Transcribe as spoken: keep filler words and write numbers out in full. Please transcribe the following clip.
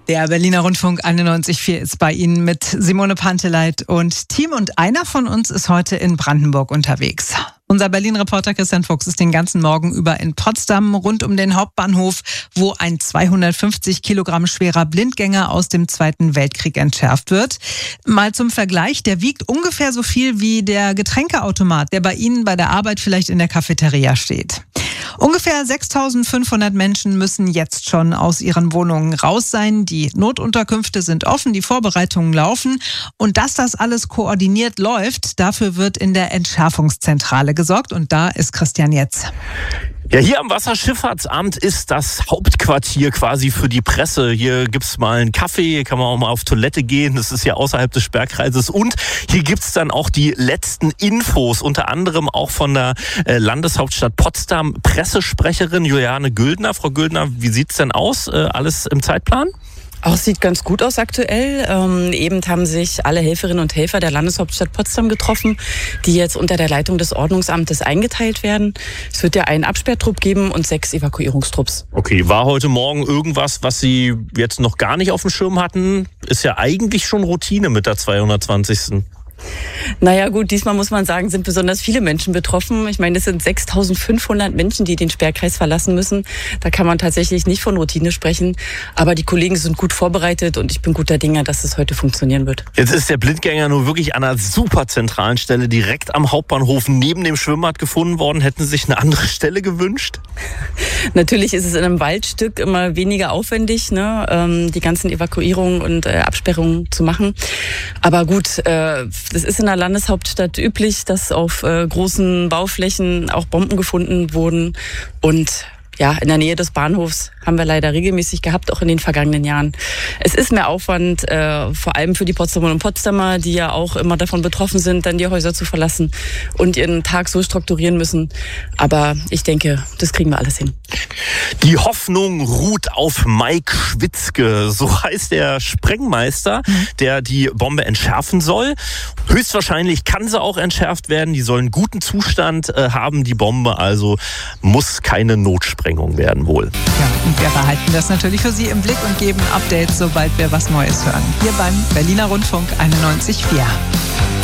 Der Berliner Rundfunk einundneunzig Komma vier ist bei Ihnen mit Simone Panteleit und Team. Und einer von uns ist heute in Brandenburg unterwegs. Unser Berlin-Reporter Christian Fuchs ist den ganzen Morgen über in Potsdam rund um den Hauptbahnhof, wo ein zweihundertfünfzig Kilogramm schwerer Blindgänger aus dem Zweiten Weltkrieg entschärft wird. Mal zum Vergleich, der wiegt ungefähr so viel wie der Getränkeautomat, der bei Ihnen bei der Arbeit vielleicht in der Cafeteria steht. Ungefähr sechstausendfünfhundert Menschen müssen jetzt schon aus ihren Wohnungen raus sein. Die Notunterkünfte sind offen, die Vorbereitungen laufen. Und dass das alles koordiniert läuft, dafür wird in der Entschärfungszentrale gesorgt. Und da ist Christian jetzt. Ja, hier am Wasserschifffahrtsamt ist das Hauptquartier quasi für die Presse. Hier gibt's mal einen Kaffee, hier kann man auch mal auf Toilette gehen. Das ist ja außerhalb des Sperrkreises. Und hier gibt's dann auch die letzten Infos, unter anderem auch von der äh, Landeshauptstadt Potsdam. Pressesprecherin Juliane Güldner. Frau Güldner, wie sieht's denn aus? Äh, alles im Zeitplan? Auch sieht ganz gut aus aktuell. Ähm, eben haben sich alle Helferinnen und Helfer der Landeshauptstadt Potsdam getroffen, die jetzt unter der Leitung des Ordnungsamtes eingeteilt werden. Es wird ja einen Absperrtrupp geben und sechs Evakuierungstrupps. Okay, war heute Morgen irgendwas, was Sie jetzt noch gar nicht auf dem Schirm hatten? Ist ja eigentlich schon Routine mit der zweihundertzwanzigsten Naja gut, diesmal muss man sagen, sind besonders viele Menschen betroffen. Ich meine, es sind sechstausendfünfhundert Menschen, die den Sperrkreis verlassen müssen. Da kann man tatsächlich nicht von Routine sprechen. Aber die Kollegen sind gut vorbereitet und ich bin guter Dinge, dass es heute funktionieren wird. Jetzt ist der Blindgänger nur wirklich an einer super zentralen Stelle direkt am Hauptbahnhof neben dem Schwimmbad gefunden worden. Hätten Sie sich eine andere Stelle gewünscht? Natürlich ist es in einem Waldstück immer weniger aufwendig, ne, ähm, die ganzen Evakuierungen und äh, Absperrungen zu machen. Aber gut, äh, das ist in der Landeshauptstadt üblich, dass auf äh, großen Bauflächen auch Bomben gefunden wurden. Und ja, in der Nähe des Bahnhofs haben wir leider regelmäßig gehabt, auch in den vergangenen Jahren. Es ist mehr Aufwand, äh, vor allem für die Potsdamerinnen und Potsdamer, die ja auch immer davon betroffen sind, dann die Häuser zu verlassen und ihren Tag so strukturieren müssen. Aber ich denke, das kriegen wir alles hin. Die Hoffnung ruht auf Mike Schwitzke, so heißt der Sprengmeister, der die Bombe entschärfen soll. Höchstwahrscheinlich kann sie auch entschärft werden. Die soll einen guten Zustand äh, haben, die Bombe, also muss keine Notsprengung werden wohl. Ja, und wir behalten das natürlich für Sie im Blick und geben Updates, sobald wir was Neues hören. Hier beim Berliner Rundfunk einundneunzig Komma vier.